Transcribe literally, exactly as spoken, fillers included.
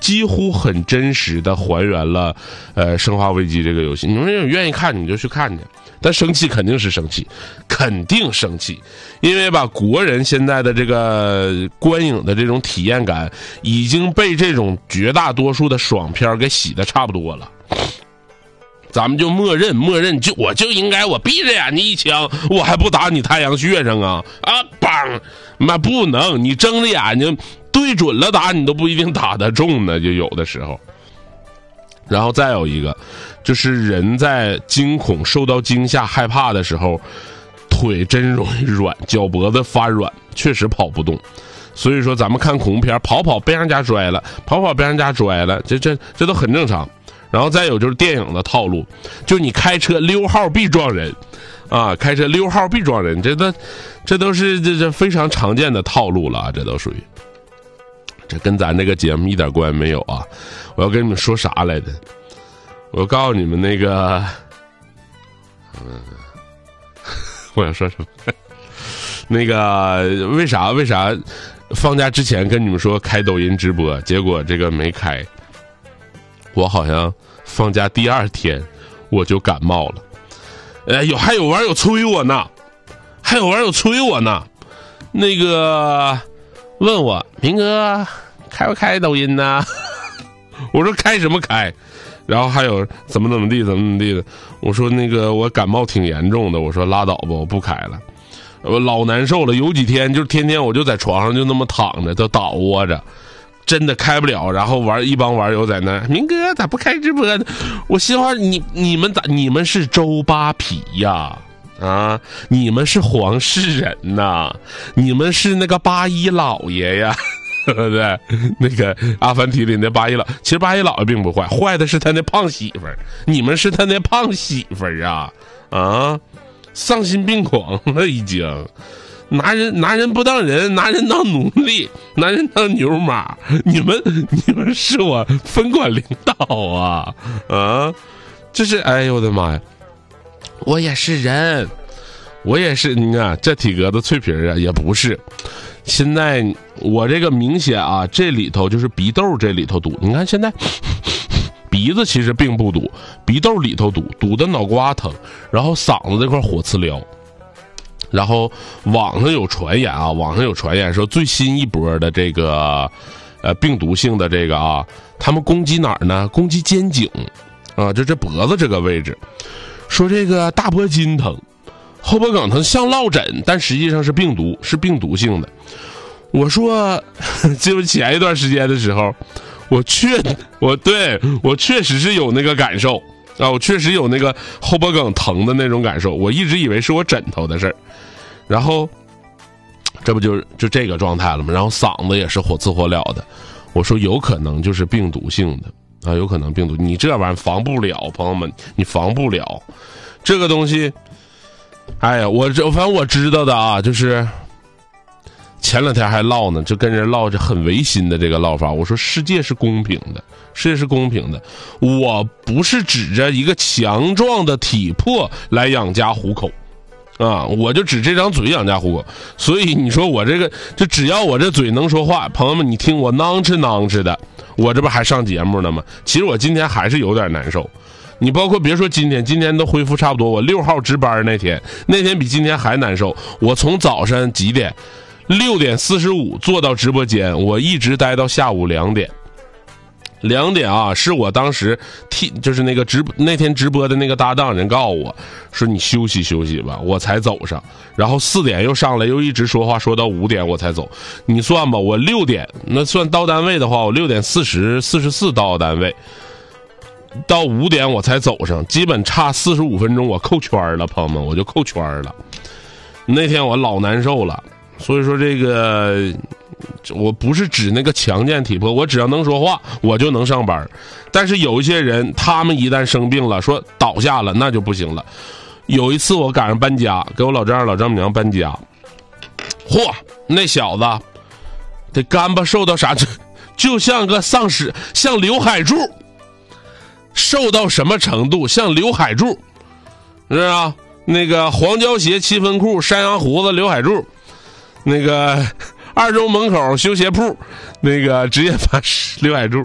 几乎很真实的还原了呃《生化危机》这个游戏。你们有愿意看你就去看去，但生气肯定是生气，肯定生气，因为吧，国人现在的这个观影的这种体验感已经被这种绝大多数的爽片给洗得差不多了。咱们就默认默认就我就应该我闭着眼睛一枪，我还不打你太阳穴上啊啊梆！妈不能，你睁着眼睛对准了打，你都不一定打得中呢，就有的时候。然后再有一个，就是人在惊恐、受到惊吓、害怕的时候，腿真容易软，脚脖子发软，确实跑不动。所以说，咱们看恐怖片，跑跑被人家拽了，跑跑被人家拽了，这这这都很正常。然后再有就是电影的套路，就是你开车溜号必撞人，啊，开车溜号必撞人，这都这都是这这非常常见的套路了，这都属于。这跟咱这个节目一点关系没有啊！我要跟你们说啥来着？我告诉你们那个，嗯，我想说什么？那个为啥为啥放假之前跟你们说开抖音直播，结果这个没开？我好像放假第二天我就感冒了。呃，有还有网友催我呢，还有网友催我呢，那个问我明哥开不开抖音呢？我说开什么开？然后还有怎么怎么地怎么怎么地的，我说那个我感冒挺严重的，我说拉倒吧，我不开了，我老难受了，有几天就是天天我就在床上就那么躺着，就倒窝着。真的开不了，然后玩一帮网友在那，明哥咋不开直播呢？我心话，你你们咋？你们是周扒皮呀？啊，你们是皇室人呐？你们是那个八一老爷呀？对不对？那个阿凡提里那八一老，其实八一老爷并不坏，坏的是他那胖媳妇儿。你们是他那胖媳妇儿啊？啊，丧心病狂了已经。拿人拿人不当人，拿人当奴隶，拿人当牛马，你们你们是我分管领导啊啊！这是哎呦我的妈呀！我也是人，我也是，你看这体格子脆皮啊，也不是。现在我这个明显啊，这里头就是鼻窦这里头堵，你看现在鼻子其实并不堵，鼻窦里头堵，堵的脑瓜疼，然后嗓子这块火刺撩。然后网上有传言啊，网上有传言说最新一波的这个呃病毒性的这个啊，他们攻击哪儿呢？攻击肩颈啊，就这脖子这个位置，说这个大脖筋疼，后脖梗疼，像落枕，但实际上是病毒，是病毒性的。我说，就前一段时间的时候，我确我对我确实是有那个感受。啊，我确实有那个后脖梗疼的那种感受，我一直以为是我枕头的事儿，然后这不就就这个状态了吗？然后嗓子也是火刺火燎的，我说有可能就是病毒性的啊，有可能病毒，你这玩意儿防不了，朋友们，你防不了这个东西。哎呀，我这反正我知道的啊，就是前两天还唠呢，就跟人唠着很违心的这个唠法。我说世界是公平的，世界是公平的，我不是指着一个强壮的体魄来养家糊口啊，我就指这张嘴养家糊口。所以你说我这个，就只要我这嘴能说话，朋友们，你听我囔哧囔哧的，我这不还上节目呢吗？其实我今天还是有点难受。你包括别说今天，今天都恢复差不多。我六号值班那天，那天比今天还难受。我从早上几点？六点四十五坐到直播间，我一直待到下午两点。两点啊，是我当时替就是那个直那天直播的那个搭档人告诉我说你休息休息吧，我才走上。然后四点又上来，又一直说话说到五点我才走。你算吧，我六点那算到单位的话，我六点四十四十四到单位，到五点我才走上，基本差四十五分钟我扣圈了，朋友们，我就扣圈了。那天我老难受了。所以说这个我不是指那个强健体魄，我只要能说话我就能上班。但是有一些人他们一旦生病了，说倒下了那就不行了。有一次我赶上搬家，给我老丈人老丈母娘搬家，嚯，那小子这干巴瘦到啥，就像个丧尸，像刘海柱，瘦到什么程度？像刘海柱，是啊，那个黄胶鞋七分裤，山羊胡子刘海柱。那个二中门口修鞋铺，那个职业法师刘海柱，